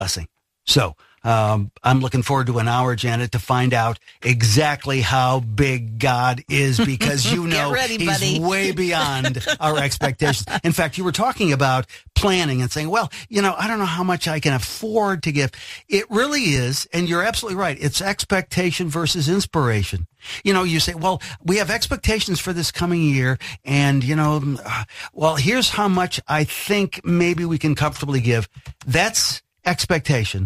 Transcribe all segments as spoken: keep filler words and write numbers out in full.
blessing. So um, I'm looking forward to an hour, Janet, to find out exactly how big God is, because you know ready, he's buddy. way beyond our expectations. In fact, you were talking about planning and saying, well, you know, I don't know how much I can afford to give. It really is, and you're absolutely right. It's expectation versus inspiration. You know, you say, well, we have expectations for this coming year, and, you know, uh, well, here's how much I think maybe we can comfortably give. That's expectation.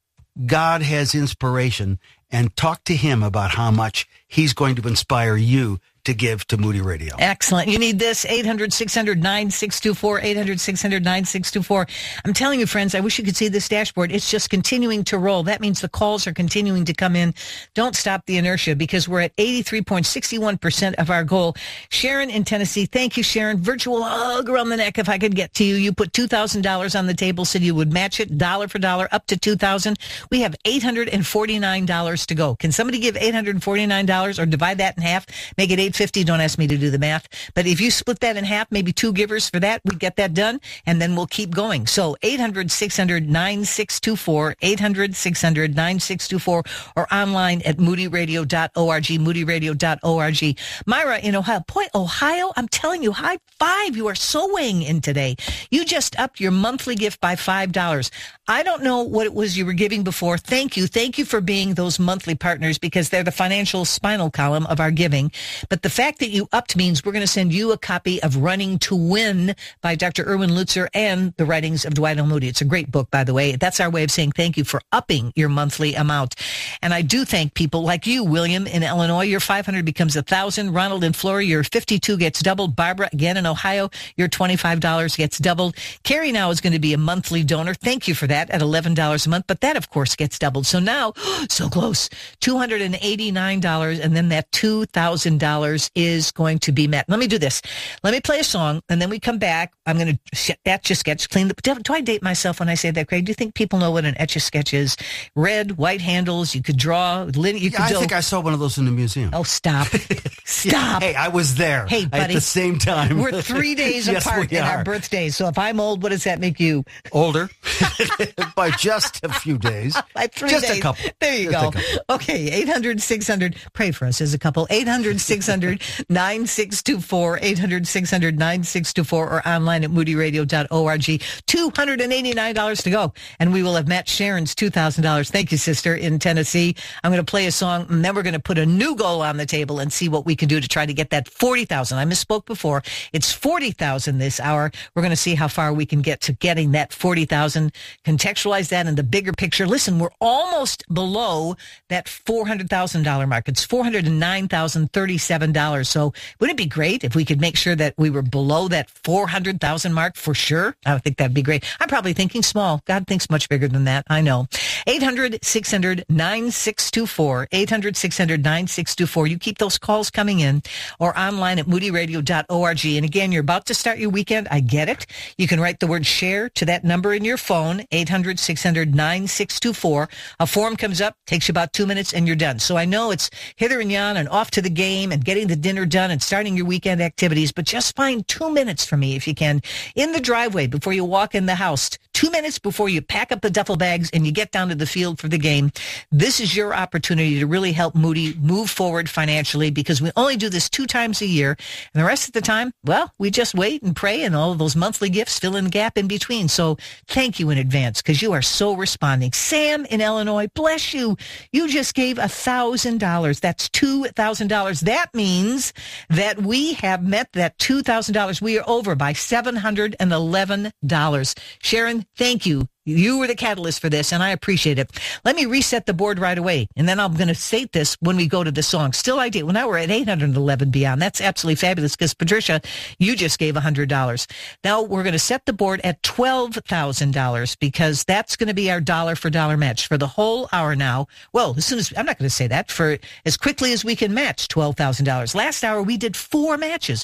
God has inspiration, and talk to him about how much he's going to inspire you to give to Moody Radio. Excellent. You need this, eight hundred, six hundred, nine six two four, eight hundred, six hundred, nine six two four. I'm telling you, friends, I wish you could see this dashboard. It's just continuing to roll. That means the calls are continuing to come in. Don't stop the inertia, because we're at eighty-three point six one percent of our goal. Sharon in Tennessee, thank you, Sharon. Virtual hug around the neck if I could get to you. You put two thousand dollars on the table, said you would match it dollar for dollar up to two thousand dollars. We have eight hundred forty-nine dollars to go. Can somebody give eight hundred forty-nine dollars or divide that in half? Make it eight hundred fifty dollars. Don't ask me to do the math. But if you split that in half, maybe two givers for that, we get that done, and then we'll keep going. So eight hundred, six hundred, nine six two four, eight hundred, six hundred, nine six two four, or online at moody radio dot org, moody radio dot org. Myra in Ohio. Boy, Ohio, I'm telling you, high five. You are so weighing in today. You just upped your monthly gift by five dollars. I don't know what it was you were giving before. Thank you. Thank you for being those monthly partners, because they're the financial spinal column of our giving. But the fact that you upped means we're going to send you a copy of Running to Win by Doctor Erwin Lutzer and the writings of Dwight L. Moody. It's a great book, by the way. That's our way of saying thank you for upping your monthly amount. And I do thank people like you, William in Illinois. Your five hundred becomes one thousand. Ronald in Florida, your fifty-two gets doubled. Barbara, again in Ohio, your twenty-five dollars gets doubled. Carrie now is going to be a monthly donor. Thank you for that at eleven dollars a month. But that, of course, gets doubled. So now, so close, two hundred eighty-nine dollars. And then that two thousand dollars is going to be met. Let me do this. Let me play a song, and then we come back. I'm going to Etch-a-Sketch, clean the... Do, do I date myself when I say that, Craig? Do you think people know what an Etch-a-Sketch is? Red, white handles, you could draw... You could yeah, I do, think I saw one of those in the museum. Oh, stop. Stop. Yeah, hey, I was there. Hey, buddy. At the same time. We're three days yes, apart in are. our birthdays, so if I'm old, what does that make you? Older. By just a few days. By three just days. a couple. There you just go. Okay, eight hundred, six hundred. Pray for us as a couple. eight hundred, six hundred, nine six two four, eight hundred, six hundred, nine six two four, or online at moody radio dot org. two hundred eighty-nine dollars to go, and we will have met Sharon's two thousand dollars. Thank you, sister, in Tennessee. I'm going to play a song, and then we're going to put a new goal on the table and see what we can do to try to get that forty thousand. I misspoke before. It's forty thousand this hour. We're going to see how far we can get to getting that forty thousand. Contextualize that in the bigger picture. Listen, we're almost below that four hundred thousand dollars mark. It's four hundred nine thousand thirty-seven dollars. So wouldn't it be great if we could make sure that we were below that four hundred thousand mark for sure? I would think that'd be great. I'm probably thinking small. God thinks much bigger than that. I know. eight hundred, six hundred, nine six two four. eight hundred, six hundred, nine six two four. You keep those calls coming in, or online at moody radio dot org. And again, you're about to start your weekend. I get it. You can write the word share to that number in your phone, eight hundred, six hundred, nine six two four. A form comes up, takes you about two minutes, and you're done. So I know it's hither and yon and off to the game and getting the dinner done and starting your weekend activities, but just find two minutes for me if you can in the driveway before you walk in the house. Two minutes before you pack up the duffel bags and you get down to the field for the game. This is your opportunity to really help Moody move forward financially, because we only do this two times a year. And the rest of the time, well, we just wait and pray, and all of those monthly gifts fill in the gap in between. So thank you in advance, because you are so responding. Sam in Illinois, bless you. You just gave one thousand dollars. That's two thousand dollars. That means that we have met that two thousand dollars. We are over by seven hundred eleven dollars. Sharon, thank you. You were the catalyst for this, and I appreciate it. Let me reset the board right away, and then I'm going to say this when we go to the song. Still I did. Well, now we're at eight hundred eleven beyond. That's absolutely fabulous, because, Patricia, you just gave one hundred dollars. Now we're going to set the board at twelve thousand dollars, because that's going to be our dollar-for-dollar match for the whole hour now. Well, as soon as, I'm not going to say that, for as quickly as we can match twelve thousand dollars. Last hour, we did four matches.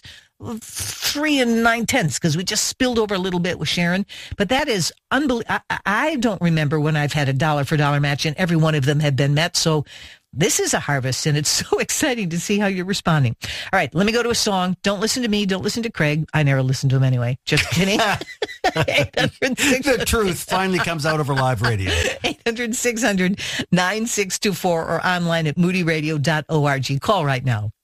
Three and nine tenths, because we just spilled over a little bit with Sharon. But that is unbelievable. I, I don't remember when I've had a dollar for dollar match and every one of them had been met. So this is a harvest, and it's so exciting to see how you're responding. All right, let me go to a song. Don't listen to me. Don't listen to Craig. I never listen to him anyway. Just kidding. eight hundred, six hundred The truth finally comes out over live radio. eight hundred, six hundred, nine six two four or online at moody radio dot org. Call right now.